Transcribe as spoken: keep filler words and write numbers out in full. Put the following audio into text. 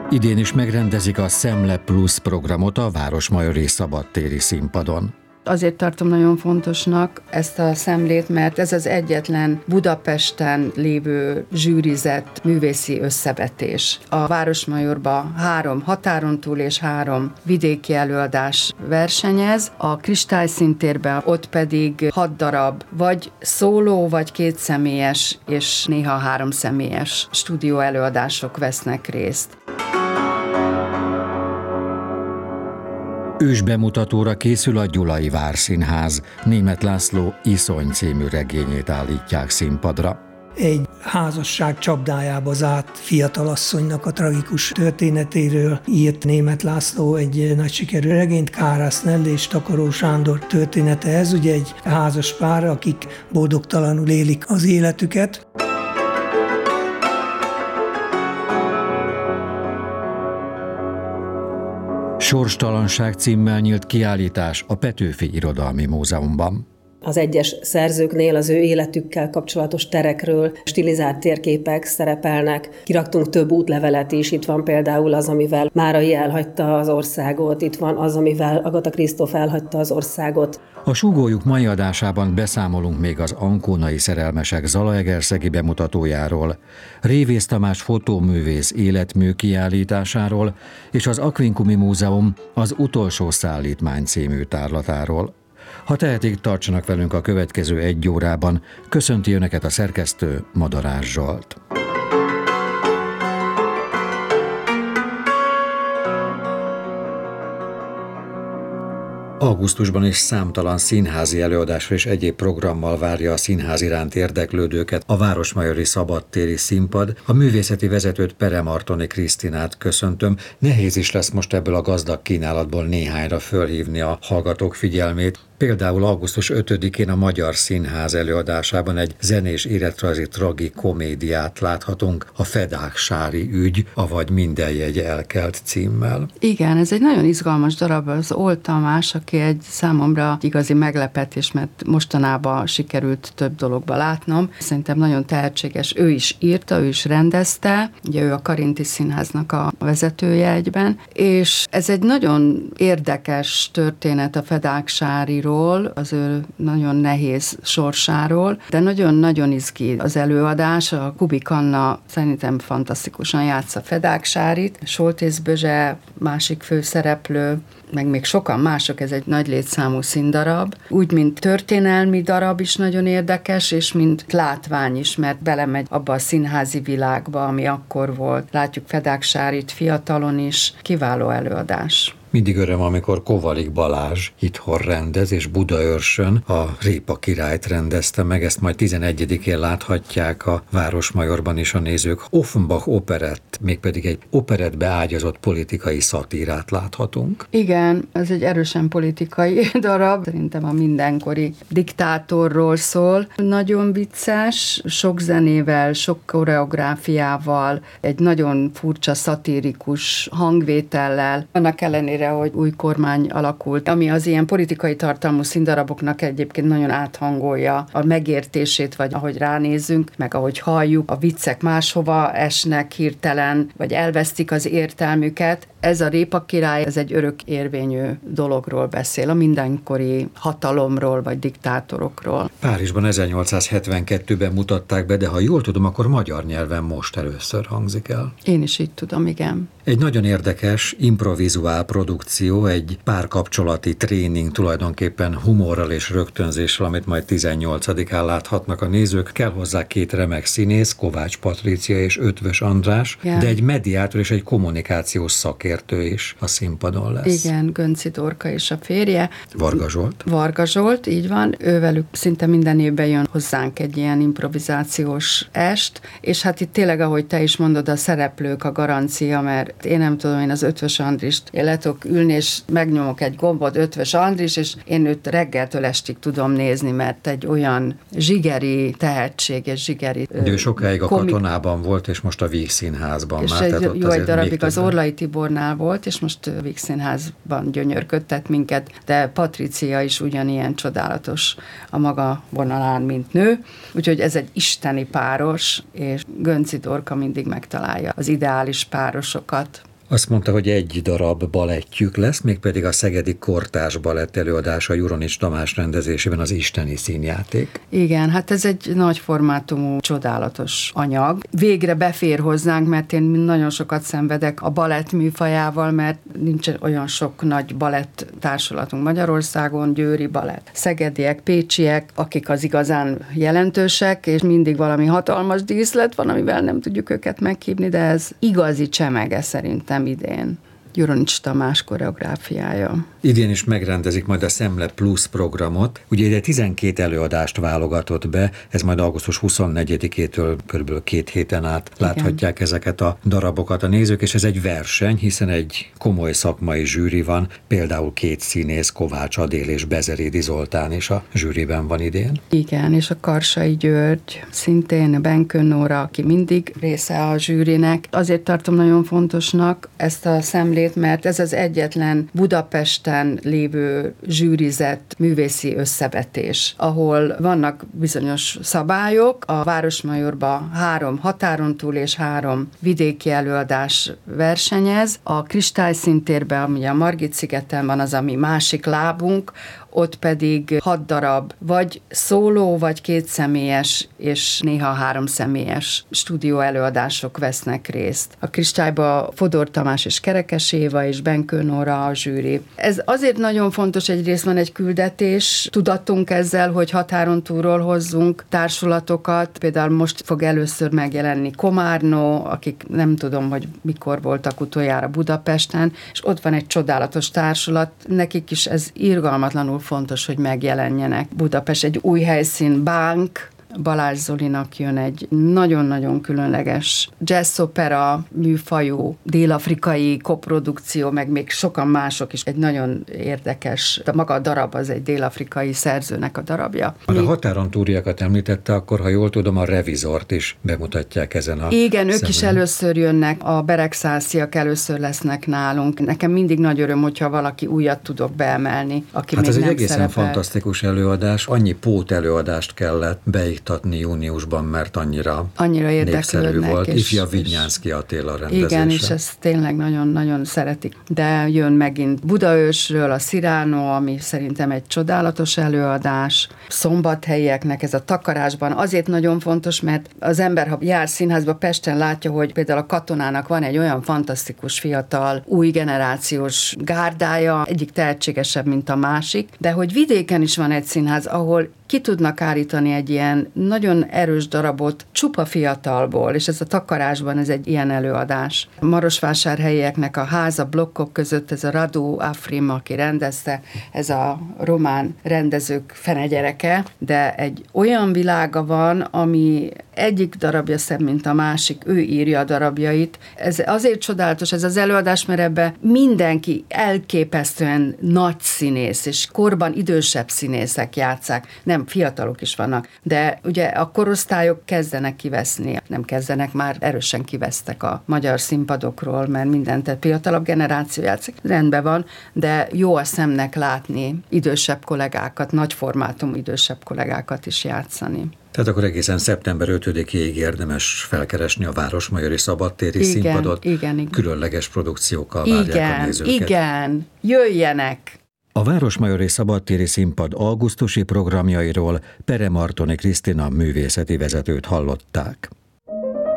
Idén is megrendezik a Szemle Plus programot a Városmajori Szabadtéri Színpadon. Azért tartom nagyon fontosnak ezt a szemlét, mert ez az egyetlen Budapesten lévő zsűrizett művészi összevetés. A Városmajorban három határon túl és három vidéki előadás versenyez, a Kristályszíntérben ott pedig hat darab vagy szóló, vagy kétszemélyes és néha háromszemélyes stúdió előadások vesznek részt. Ősbemutatóra készül a Gyulai Várszínház. Németh László Iszony című regényét állítják színpadra. Egy házasság csapdájába zárt fiatalasszonynak a tragikus történetéről írt Németh László egy nagy sikerű regényt, Kárász Nelly és Takaró Sándor története. Ez ugye egy házas pár, akik boldogtalanul élik az életüket. Sorstalanság címmel nyílt kiállítás a Petőfi Irodalmi Múzeumban. Az egyes szerzőknél az ő életükkel kapcsolatos terekről stilizált térképek szerepelnek. Kiraktunk több útlevelet is, itt van például az, amivel Márai elhagyta az országot, itt van az, amivel Agatha Christoph elhagyta az országot. A Súgójuk mai adásában beszámolunk még az Ankónai Szerelmesek Zalaegerszegi bemutatójáról, Révész Tamás fotóművész életmű kiállításáról és az Aquincumi Múzeum az Utolsó szállítmány című tárlatáról. Ha tehetik, tartsanak velünk a következő egy órában. Köszönti önöket a szerkesztő, Madarás Zsolt. Augusztusban is számtalan színházi előadásra és egyéb programmal várja a színház iránt érdeklődőket a Városmajori Szabadtéri Színpad. A művészeti vezetőt, Peremartoni Krisztinát köszöntöm. Nehéz is lesz most ebből a gazdag kínálatból néhányra fölhívni a hallgatók figyelmét. Például augusztus ötödikén a Magyar Színház előadásában egy zenés életrajzi tragikomédiát láthatunk, a Fedáksári ügy, avagy Minden jegy elkelt címmel. Igen, ez egy nagyon izgalmas darab, az Old Tamás, aki egy számomra igazi meglepetés, mert mostanában sikerült több dologba látnom. Szerintem nagyon tehetséges, ő is írta, ő is rendezte, ugye ő a Karinti Színháznak a vezetője egyben, és ez egy nagyon érdekes történet a Fedáksáriról, az ő nagyon nehéz sorsáról, de nagyon-nagyon izgi az előadás. A Kubik Anna szerintem fantasztikusan játsza Fedáksárit, Soltész Bözse másik főszereplő, meg még sokan mások, ez egy nagy létszámú színdarab. Úgy, mint történelmi darab is nagyon érdekes, és mint látvány is, mert belemegy abba a színházi világba, ami akkor volt. Látjuk Fedáksárit fiatalon is, kiváló előadás. Mindig öröm, amikor Kovalik Balázs itthon rendez, és Budaörsön a Répa királyt rendezte meg, ezt majd tizenegyedikén láthatják a Városmajorban is a nézők. Offenbach operett, mégpedig egy operettbe ágyazott politikai szatírát láthatunk. Igen, ez egy erősen politikai darab, szerintem a mindenkori diktátorról szól. Nagyon vicces, sok zenével, sok koreográfiával, egy nagyon furcsa szatirikus hangvétellel, annak ellenére, hogy új kormány alakult, ami az ilyen politikai tartalmú színdaraboknak egyébként nagyon áthangolja a megértését, vagy ahogy ránézünk, meg ahogy halljuk, a viccek máshova esnek hirtelen, vagy elvesztik az értelmüket. Ez a Répa király, ez egy örök érvényű dologról beszél, a mindenkori hatalomról, vagy diktátorokról. Párizsban ezernyolcszázhetvenkettőben mutatták be, de ha jól tudom, akkor magyar nyelven most először hangzik el. Én is így tudom, igen. Egy nagyon érdekes, improvizuál produkció, egy párkapcsolati tréning tulajdonképpen humorral és rögtönzéssel, amit majd tizennyolcadikán láthatnak a nézők. Kell hozzá két remek színész, Kovács Patrícia és Ötvös András, yeah. de egy mediátor és egy kommunikációs szakértő is a színpadon lesz. Igen, Gönci Dorka és a férje. Varga Zsolt. Varga Zsolt, így van. Ővelük szinte minden évben jön hozzánk egy ilyen improvizációs est, és hát itt tényleg, ahogy te is mondod, a szereplők a garancia, mert én nem tudom, én az Ötvös Andrist, én le tudok ülni, és megnyomok egy gombot, Ötvös Andris, és én őt reggeltől estig tudom nézni, mert egy olyan zsigeri tehetséges, zsigeri... De ő sokáig a komik... Katonában volt, és most a Vígszínházban és már. És egy jó egy darabig az többen. Orlai Tibornál volt, és most Vígszínházban gyönyörködtet minket, de Patrícia is ugyanilyen csodálatos a maga vonalán, mint nő, úgyhogy ez egy isteni páros, és Gönci Dorka mindig megtalálja az ideális párosokat. Azt mondta, hogy egy darab balettjük lesz, mégpedig a Szegedi Kortárs Balett előadása Juronics Tamás rendezésében, az Isteni Színjáték. Igen, hát ez egy nagy formátumú, csodálatos anyag. Végre befér hozzánk, mert én nagyon sokat szenvedek a balett műfajával, mert nincs olyan sok nagy balett társulatunk Magyarországon, győri balett, szegediek, pécsiek, akik az igazán jelentősek, és mindig valami hatalmas díszlet van, amivel nem tudjuk őket meghívni, de ez igazi csemege szerintem idén. Juronics Tamás koreográfiája. Idén is megrendezik majd a Szemle Plus programot. Ugye ide tizenkét előadást válogatott be, ez majd augusztus huszonnegyedikétől körülbelül két héten át láthatják Igen. ezeket a darabokat a nézők, és ez egy verseny, hiszen egy komoly szakmai zsűri van, például két színész, Kovács Adél és Bezerédi Zoltán is a zsűriben van idén. Igen, és a Karsai György, szintén Benkő Nóra, aki mindig része a zsűrinek. Azért tartom nagyon fontosnak ezt a szemlét, mert ez az egyetlen Budapesten lévő zsűrizett művészi összevetés, ahol vannak bizonyos szabályok. A Városmajorban három határon túl és három vidéki előadás versenyez. A Kristályszíntérben, ami a Margit-szigeten van, az a mi másik lábunk, ott pedig hat darab, vagy szóló, vagy kétszemélyes, és néha háromszemélyes stúdió előadások vesznek részt. A Kristályba Fodor Tamás és Kerekes Éva és Benkő Nóra a zsűri. Ez azért nagyon fontos, egyrészt van egy küldetés, tudatunk ezzel, hogy határon túlról hozzunk társulatokat. Például most fog először megjelenni Komárnó, akik nem tudom, hogy mikor voltak utoljára Budapesten, és ott van egy csodálatos társulat, nekik is ez irgalmatlanul fontos, hogy megjelenjenek. Budapest egy új helyszín, Bánk, Balázs Zolinak jön egy nagyon-nagyon különleges jazz-opera műfajú, dél-afrikai koprodukció, meg még sokan mások is. Egy nagyon érdekes, de maga a darab az egy dél-afrikai szerzőnek a darabja. Ha a határon túliakat említette, akkor ha jól tudom, a Revizort is bemutatják ezen a Igen, ők szemben. is először jönnek, a Beregszásziak először lesznek nálunk. Nekem mindig nagy öröm, hogyha valaki újat tudok beemelni, aki hát még ez nem egy egészen szerepel. Fantasztikus előadás, annyi pót előadást kellett beiktatni júniusban, mert annyira, annyira népszerű volt. és, Ifja Vidnyánszky Attila rendezése. Igen, és ezt tényleg nagyon-nagyon szeretik. De jön megint Budaörsről a Cyrano, ami szerintem egy csodálatos előadás. Szombathelyieknek ez a Takarásban azért nagyon fontos, mert az ember, ha jár színházba, Pesten látja, hogy például a Katonának van egy olyan fantasztikus fiatal, új generációs gárdája, egyik tehetségesebb, mint a másik, de hogy vidéken is van egy színház, ahol ki tudnak állítani egy ilyen nagyon erős darabot csupa fiatalból, és ez a Takarásban ez egy ilyen előadás. A marosvásárhelyieknek a háza blokkok között ez a Radu Afrim, aki rendezte, ez a román rendezők fenegyereke, de egy olyan világa van, ami egyik darabja szebb, mint a másik, ő írja a darabjait. Ez azért csodálatos ez az előadás, mert ebbe mindenki elképesztően nagy színész, és korban idősebb színészek játsszák, nem, fiatalok is vannak, de ugye a korosztályok kezdenek kiveszni, nem kezdenek, már erősen kivesztek a magyar színpadokról, mert mindent, tehát fiatalabb generáció játszik, rendben van, de jó a szemnek látni idősebb kollégákat, nagy formátum idősebb kollégákat is játszani. Tehát akkor egészen szeptember ötödikéig érdemes felkeresni a Városmajori Szabadtéri igen, színpadot. Igen, igen. Különleges produkciókkal várják igen, a nézőket. Igen, jöjjenek! A Városmajori Szabadtéri Színpad augusztusi programjairól Pere Martoni Krisztina művészeti vezetőt hallották.